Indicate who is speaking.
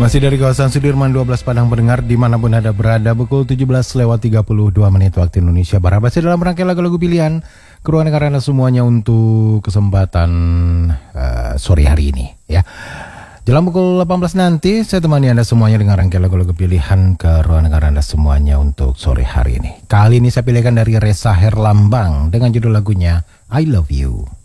Speaker 1: Masih dari kawasan Sudirman 12 Padang pendengar dimanapun Anda berada, pukul 17:32 waktu Indonesia Barat. Masih dalam rangkaian lagu-lagu pilihan keruangan Anda semuanya untuk kesempatan sore hari ini ya. Jelang pukul 18 nanti saya temani Anda semuanya dengan rangkaian lagu-lagu pilihan keruangan Anda semuanya untuk sore hari ini. Kali ini saya pilihkan dari Reza Herlambang dengan judul lagunya I Love You.